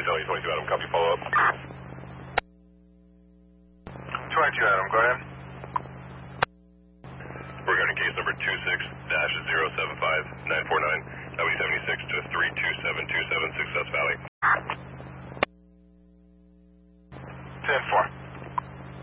Delhi 22 Adam, copy follow up. 22 Adam, go ahead. Regarding case number 26-075949, W76 to 32727 Success Valley.